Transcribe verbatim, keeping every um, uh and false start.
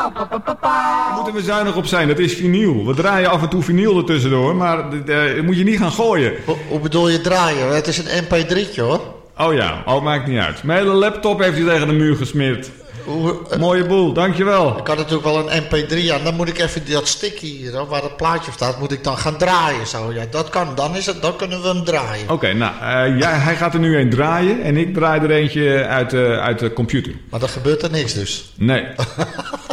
Daar moeten we zuinig op zijn, dat is vinyl. We draaien af en toe vinyl ertussendoor, maar uh, dat moet je niet gaan gooien. Hoe, hoe bedoel je draaien? Het is een M P drie'tje hoor. Oh ja, oh, maakt niet uit. Mijn hele laptop heeft hij tegen de muur gesmeerd. Hoe, uh, Mooie boel, dankjewel. Ik had natuurlijk wel een M P drie aan. Dan moet ik even dat stickje hier, waar het plaatje op staat, moet ik dan gaan draaien. Zo. Ja, dat kan, dan, is het, dan kunnen we hem draaien. Oké, okay, nou, uh, ja, hij gaat er nu een draaien en ik draai er eentje uit, uh, uit de computer. Maar dan gebeurt er niks dus. Nee.